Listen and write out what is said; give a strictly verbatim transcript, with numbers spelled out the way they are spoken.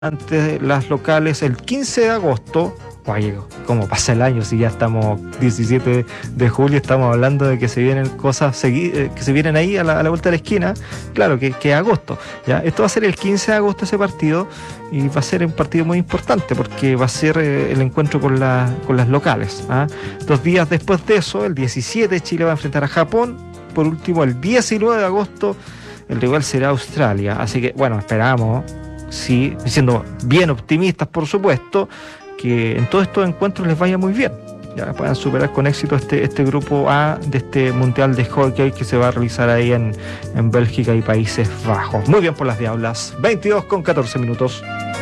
antes las locales el quince de agosto. Oye, ¿cómo pasa el año? Si ya estamos diecisiete de julio, estamos hablando de que se vienen cosas segui- eh, que se vienen ahí a la, a la vuelta de la esquina. Claro, que, que es agosto. ¿Ya? Esto va a ser el quince de agosto ese partido, y va a ser un partido muy importante porque va a ser eh, el encuentro con, la, con las locales. ¿Ah? Dos días después de eso, el diecisiete, Chile va a enfrentar a Japón. Por último, el diecinueve de agosto, el rival será Australia. Así que, bueno, esperamos, sí, siendo bien optimistas, por supuesto, que en todos estos encuentros les vaya muy bien, ya puedan superar con éxito este, este grupo A de este Mundial de Hockey que se va a realizar ahí en, en Bélgica y Países Bajos. Muy bien por las Diablas. veintidós con catorce minutos.